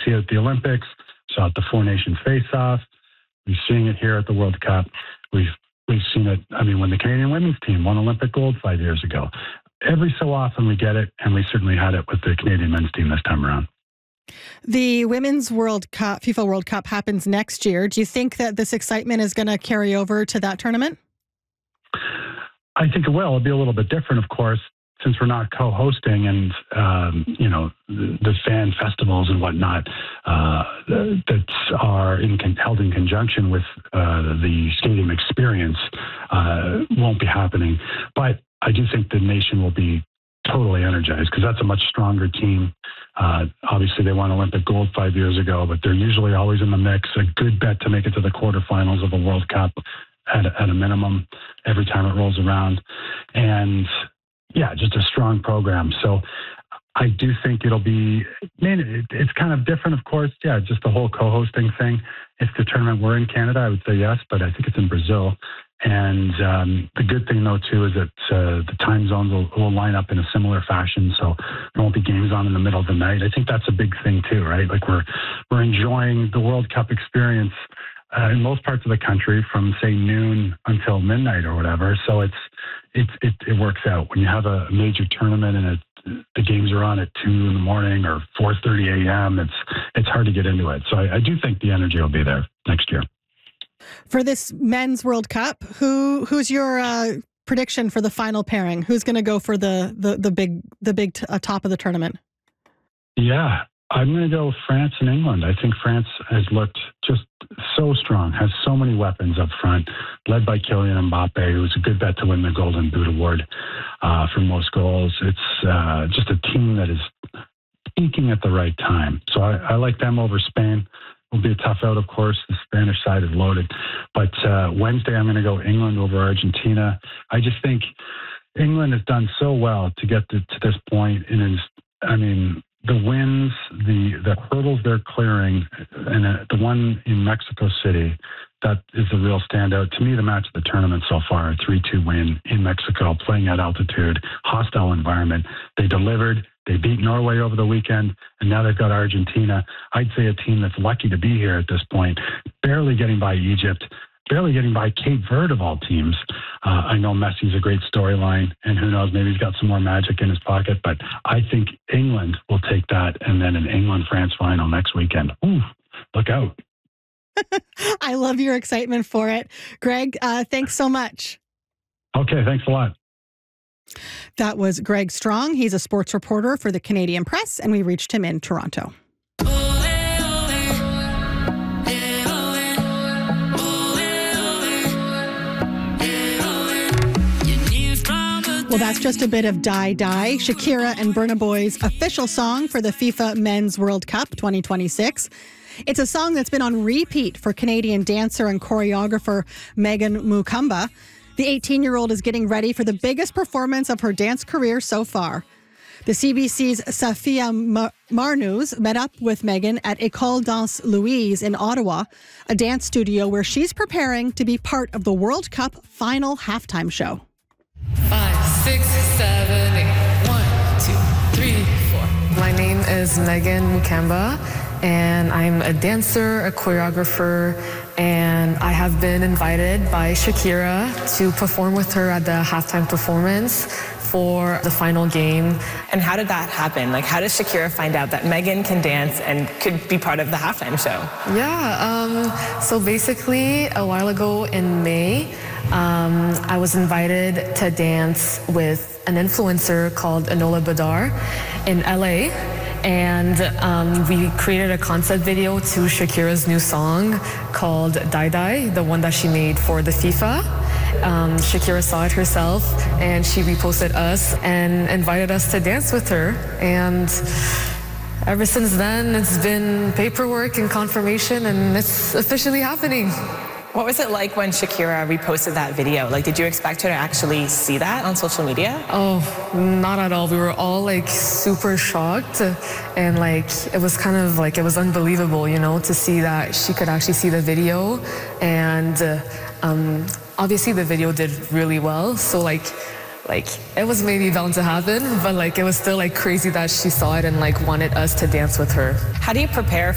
see it at the Olympics, saw it at the Four Nation Face-Off. We're seeing it here at the World Cup. We've seen it, when the Canadian women's team won Olympic gold 5 years ago. Every so often we get it, and we certainly had it with the Canadian men's team this time around. The Women's World Cup, FIFA World Cup, happens next year. Do you think that this excitement is going to carry over to that tournament? I think it will. It'll be a little bit different, of course, since we're not co-hosting and, the fan festivals and whatnot that are held in conjunction with the stadium experience won't be happening. But I do think the nation will be totally energized because that's a much stronger team. Obviously, they won Olympic gold 5 years ago, but they're usually always in the mix. A good bet to make it to the quarterfinals of a World Cup at a minimum every time it rolls around. And yeah, just a strong program. So I do think it'll be, it's kind of different, of course. Yeah, just the whole co-hosting thing. If the tournament were in Canada, I would say yes, but I think it's in Brazil. And the good thing, though, too, is that the time zones will line up in a similar fashion, so there won't be games on in the middle of the night. I think that's a big thing, too, right? Like we're enjoying the World Cup experience in most parts of the country from, say, noon until midnight or whatever. So it works out. When you have a major tournament and the games are on at 2 in the morning or 4:30 a.m., it's hard to get into it. So I do think the energy will be there next year. For this Men's World Cup, who's your prediction for the final pairing? Who's going to go for the big top of the tournament? Yeah, I'm going to go France and England. I think France has looked just so strong, has so many weapons up front, led by Kylian Mbappe, who's a good bet to win the Golden Boot Award for most goals. It's just a team that is peaking at the right time. So I like them over Spain. Will be a tough out, of course. The Spanish side is loaded. But Wednesday, I'm going to go England over Argentina. I just think England has done so well to get to this point. And the wins, the hurdles they're clearing, and the one in Mexico City, that is the real standout. To me, the match of the tournament so far, a 3-2 win in Mexico, playing at altitude, hostile environment. They delivered. They beat Norway over the weekend, and now they've got Argentina. I'd say a team that's lucky to be here at this point, barely getting by Egypt, barely getting by Cape Verde of all teams. I know Messi's a great storyline, and who knows, maybe he's got some more magic in his pocket, but I think England will take that, and then an England-France final next weekend. Ooh, look out. I love your excitement for it. Greg, thanks so much. Okay, thanks a lot. That was Greg Strong. He's a sports reporter for the Canadian Press, and we reached him in Toronto. Well, that's just a bit of Die Die, Shakira and Burna Boy's official song for the FIFA Men's World Cup 2026. It's a song that's been on repeat for Canadian dancer and choreographer Megan Mukamba. The 18-year-old is getting ready for the biggest performance of her dance career so far. The CBC's Safia Marnouz met up with Megan at École Danse Louise in Ottawa, a dance studio where she's preparing to be part of the World Cup final halftime show. 5, 6, 7, 8. 1, 2, 3, 4. My name is Megan Mukamba, and I'm a dancer, a choreographer, and I have been invited by Shakira to perform with her at the halftime performance for the final game. And how did that happen? Like, how did Shakira find out that Megan can dance and could be part of the halftime show? Yeah, so basically a while ago in May, I was invited to dance with an influencer called Enola Badar in LA. And we created a concept video to Shakira's new song called Die Die, the one that she made for the FIFA. Shakira saw it herself, and she reposted us and invited us to dance with her. And ever since then, it's been paperwork and confirmation, and it's officially happening. What was it like when Shakira reposted that video? Like, did you expect her to actually see that on social media? Oh, not at all. We were all like super shocked, and like it was kind of like, it was unbelievable, you know, to see that she could actually see the video. And obviously the video did really well, so like it was maybe bound to happen, but like it was still like crazy that she saw it and like wanted us to dance with her. How do you prepare